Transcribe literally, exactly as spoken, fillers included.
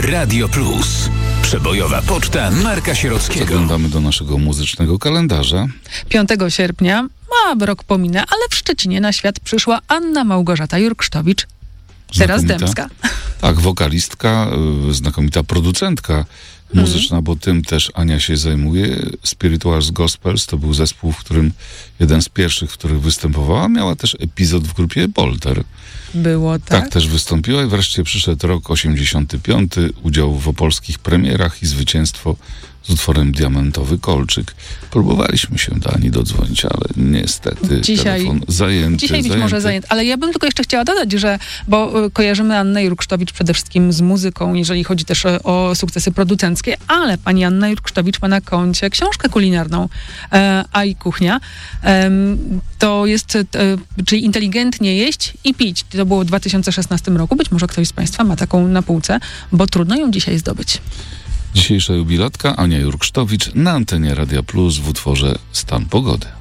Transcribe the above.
Radio Plus. Przebojowa poczta Marka Sierockiego. Zaglądamy do naszego muzycznego kalendarza. piątego sierpnia, a rok pominę, ale w Szczecinie na świat przyszła Anna Małgorzata Jurksztowicz. Teraz Znakomita. Dębska. Tak, wokalistka, y, znakomita producentka muzyczna, hmm. bo tym też Ania się zajmuje. Spirituals Gospels to był zespół, w którym jeden z pierwszych, w których występowała. Miała też epizod w grupie Bolter. Było tak. Tak, też wystąpiła i wreszcie przyszedł rok osiemdziesiąty piąty, udział w opolskich premierach i zwycięstwo z utworem Diamentowy Kolczyk. Próbowaliśmy się do Ani dodzwonić, ale niestety dzisiaj, telefon zajęty. Dzisiaj być zajęty. może zajęty, ale ja bym tylko jeszcze chciała dodać, że, bo y, kojarzymy Annę Jurksztowicz przede wszystkim z muzyką, jeżeli chodzi też o, o sukcesy producenckie, ale pani Anna Jurksztowicz ma na koncie książkę kulinarną e, A i kuchnia. E, to jest, e, czyli inteligentnie jeść i pić. To było w dwa tysiące szesnastym roku. Być może ktoś z państwa ma taką na półce, bo trudno ją dzisiaj zdobyć. Dzisiejsza jubilatka Ania Jurksztowicz na antenie Radia Plus w utworze Stan Pogody.